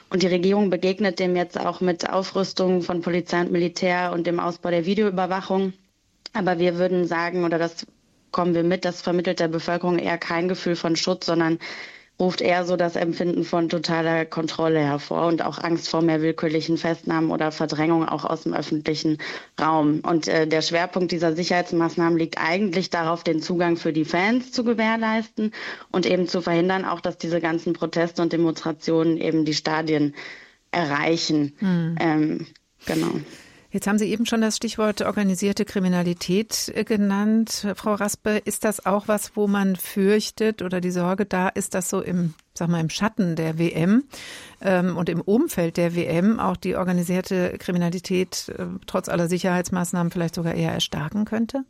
Und die Regierung begegnet dem jetzt auch mit Aufrüstung von Polizei und Militär und dem Ausbau der Videoüberwachung. Aber wir würden sagen, oder das kommen wir mit, das vermittelt der Bevölkerung eher kein Gefühl von Schutz, sondern ruft eher so das Empfinden von totaler Kontrolle hervor und auch Angst vor mehr willkürlichen Festnahmen oder Verdrängung auch aus dem öffentlichen Raum. Und der Schwerpunkt dieser Sicherheitsmaßnahmen liegt eigentlich darauf, den Zugang für die Fans zu gewährleisten und eben zu verhindern, auch dass diese ganzen Proteste und Demonstrationen eben die Stadien erreichen. Genau. Jetzt haben Sie eben schon das Stichwort organisierte Kriminalität genannt. Frau Raspe, ist das auch was, wo man fürchtet oder die Sorge da ist, dass so im Schatten der WM und im Umfeld der WM auch die organisierte Kriminalität trotz aller Sicherheitsmaßnahmen vielleicht sogar eher erstarken könnte?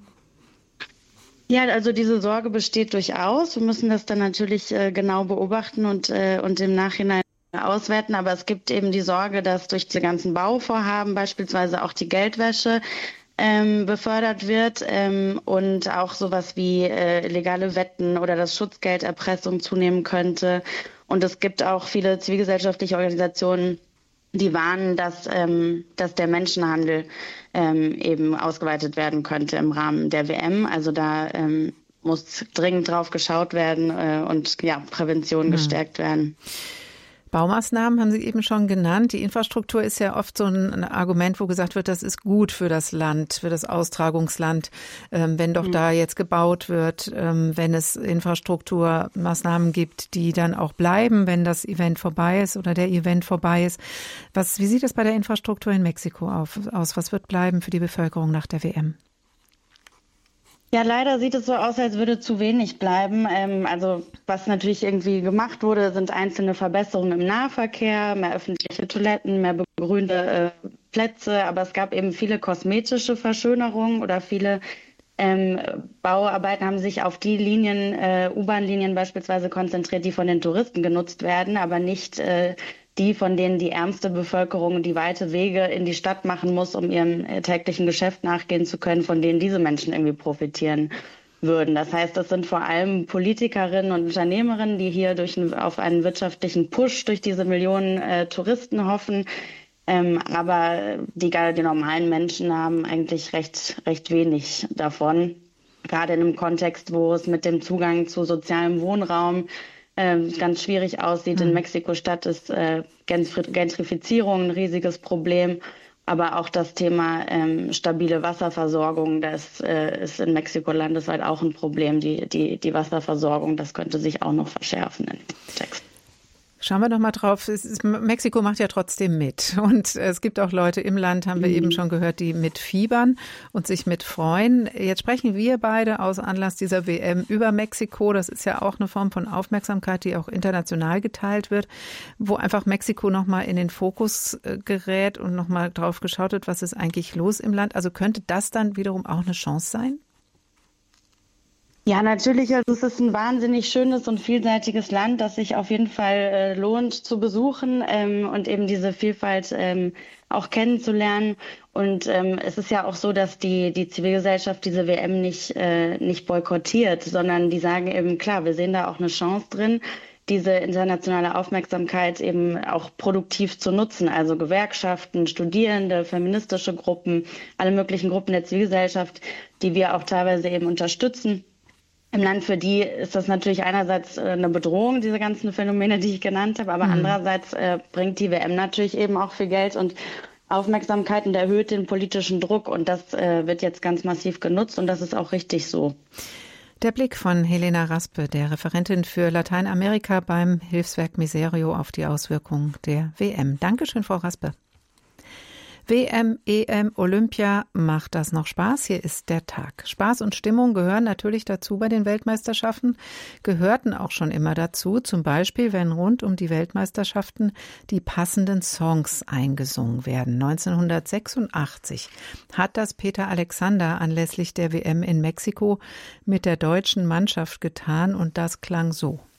Ja, also diese Sorge besteht durchaus. Wir müssen das dann natürlich genau beobachten und im Nachhinein auswerten, aber es gibt eben die Sorge, dass durch die ganzen Bauvorhaben beispielsweise auch die Geldwäsche befördert wird und auch sowas wie illegale Wetten oder das Schutzgelderpressung zunehmen könnte. Und es gibt auch viele zivilgesellschaftliche Organisationen, die warnen, dass der Menschenhandel eben ausgeweitet werden könnte im Rahmen der WM. Also da muss dringend drauf geschaut werden und Prävention gestärkt werden. Baumaßnahmen haben Sie eben schon genannt. Die Infrastruktur ist ja oft so ein Argument, wo gesagt wird, das ist gut für das Land, für das Austragungsland, wenn doch da jetzt gebaut wird, wenn es Infrastrukturmaßnahmen gibt, die dann auch bleiben, wenn das Event vorbei ist oder der Event vorbei ist. Wie sieht es bei der Infrastruktur in Mexiko aus? Was wird bleiben für die Bevölkerung nach der WM? Ja, leider sieht es so aus, als würde zu wenig bleiben. Also was natürlich irgendwie gemacht wurde, sind einzelne Verbesserungen im Nahverkehr, mehr öffentliche Toiletten, mehr begrünte Plätze. Aber es gab eben viele kosmetische Verschönerungen oder viele Bauarbeiten haben sich auf die Linien, U-Bahn-Linien beispielsweise konzentriert, die von den Touristen genutzt werden, aber nicht die, von denen die ärmste Bevölkerung die weite Wege in die Stadt machen muss, um ihrem täglichen Geschäft nachgehen zu können, von denen diese Menschen irgendwie profitieren würden. Das heißt, das sind vor allem Politikerinnen und Unternehmerinnen, die hier auf einen wirtschaftlichen Push durch diese Millionen Touristen hoffen. Aber die normalen Menschen haben eigentlich recht wenig davon. Gerade in einem Kontext, wo es mit dem Zugang zu sozialem Wohnraum ganz schwierig aussieht. In Mexiko-Stadt ist Gentrifizierung ein riesiges Problem, aber auch das Thema stabile Wasserversorgung, das ist in Mexiko landesweit auch ein Problem. Die Wasserversorgung, das könnte sich auch noch verschärfen in dem Kontext. Schauen wir doch mal drauf. Mexiko macht ja trotzdem mit. Und es gibt auch Leute im Land, haben wir eben schon gehört, die mitfiebern und sich mitfreuen. Jetzt sprechen wir beide aus Anlass dieser WM über Mexiko. Das ist ja auch eine Form von Aufmerksamkeit, die auch international geteilt wird, wo einfach Mexiko nochmal in den Fokus gerät und nochmal drauf geschaut wird, was ist eigentlich los im Land. Also könnte das dann wiederum auch eine Chance sein? Ja, natürlich. Also es ist ein wahnsinnig schönes und vielseitiges Land, das sich auf jeden Fall lohnt zu besuchen und eben diese Vielfalt auch kennenzulernen. Und es ist ja auch so, dass die Zivilgesellschaft diese WM nicht boykottiert, sondern die sagen eben, klar, wir sehen da auch eine Chance drin, diese internationale Aufmerksamkeit eben auch produktiv zu nutzen. Also Gewerkschaften, Studierende, feministische Gruppen, alle möglichen Gruppen der Zivilgesellschaft, die wir auch teilweise eben unterstützen. Im Land für die ist das natürlich einerseits eine Bedrohung, diese ganzen Phänomene, die ich genannt habe, aber andererseits bringt die WM natürlich eben auch viel Geld und Aufmerksamkeit und erhöht den politischen Druck und das wird jetzt ganz massiv genutzt und das ist auch richtig so. Der Blick von Helena Raspe, der Referentin für Lateinamerika beim Hilfswerk Miserio auf die Auswirkungen der WM. Dankeschön, Frau Raspe. WM, EM, Olympia, macht das noch Spaß? Hier ist der Tag. Spaß und Stimmung gehören natürlich dazu bei den Weltmeisterschaften, gehörten auch schon immer dazu, zum Beispiel, wenn rund um die Weltmeisterschaften die passenden Songs eingesungen werden. 1986 hat das Peter Alexander anlässlich der WM in Mexiko mit der deutschen Mannschaft getan und das klang so.